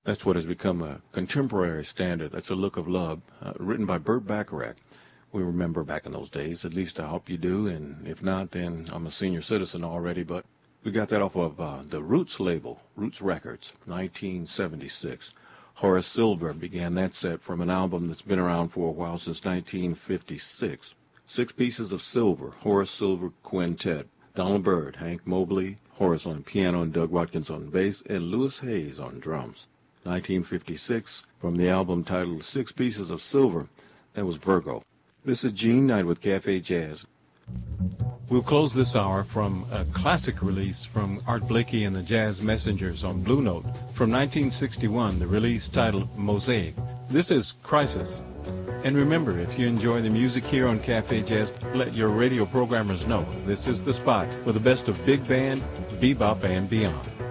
That's what has become a contemporary standard. That's A Look of Love, written by Burt Bacharach. We remember back in those days. At least I hope you do, and if not, then I'm a senior citizen already. But we got that off of the Roots label, Roots Records, 1976. Horace Silver began that set from an album that's been around for a while, since 1956. 6 Pieces of Silver, Horace Silver Quintet. Donald Byrd, Hank Mobley, Horace on piano and Doug Watkins on bass, and Louis Hayes on drums. 1956, from the album titled 6 Pieces of Silver, that was Virgo. This is Gene Knight with Cafe Jazz. We'll close this hour from a classic release from Art Blakey and the Jazz Messengers on Blue Note from 1961, the release titled Mosaic. This is Crisis. And remember, if you enjoy the music here on Cafe Jazz, let your radio programmers know. This is the spot for the best of big band, bebop, and beyond.